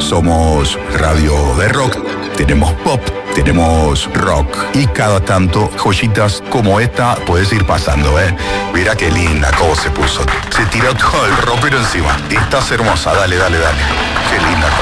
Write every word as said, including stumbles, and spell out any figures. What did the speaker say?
Somos radio de rock, tenemos pop, tenemos rock y cada tanto joyitas como esta puedes ir pasando, ¿eh? Mira qué linda cómo se puso. Se tiró todo el ropero encima. Estás hermosa, dale, dale, dale. Qué linda cosa.